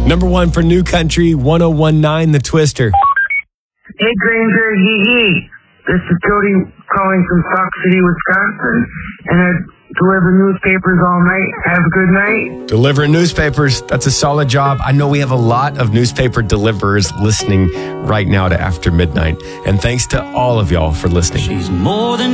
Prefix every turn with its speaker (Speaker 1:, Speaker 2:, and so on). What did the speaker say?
Speaker 1: Number 1 for New Country, 1019 The Twister.
Speaker 2: Hey, Granger, yee. This is Jody calling from Sauk City, Wisconsin, and I deliver newspapers all night. Have a good night.
Speaker 1: Delivering newspapers, that's a solid job. I know we have a lot of newspaper deliverers listening right now to After Midnight. And thanks to all of y'all for listening.
Speaker 3: She's more than